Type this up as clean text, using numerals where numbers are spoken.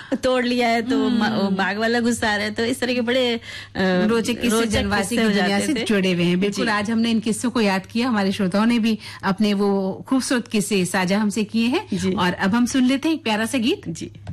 तोड़ लिया है तो बाघ वाला गुस्सा आ रहा है। तो इस तरह के बड़े रोचक किस्से जनवासी की दुनिया से जुड़े हुए हैं। बिल्कुल, आज हमने इन किस्सों को याद किया, हमारे श्रोताओं ने भी अपने वो खूबसूरत किस्से साझा हमसे किए हैं। और अब हम सुन लेते हैं एक प्यारा सा गीत। जी।